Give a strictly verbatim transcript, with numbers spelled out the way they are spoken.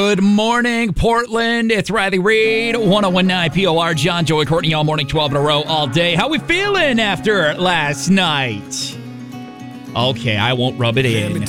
Good morning, Portland. It's Riley Reed, one oh one point nine P O R. John, Joey, Courtney, all morning, twelve in a row, all day. How we feeling after last night? Okay, I won't rub it in.